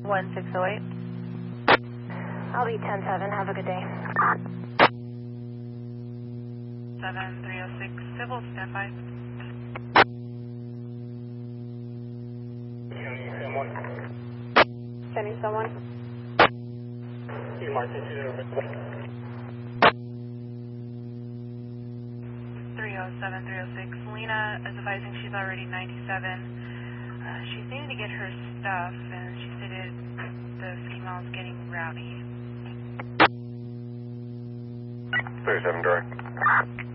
1608. I'll be 10-7. Have a good day. 7306 Civil, standby. Sending someone. Martin, 307-306. Lena is advising she's already 97. She's needing to get her stuff, and she said the female's getting rowdy. 37 direct.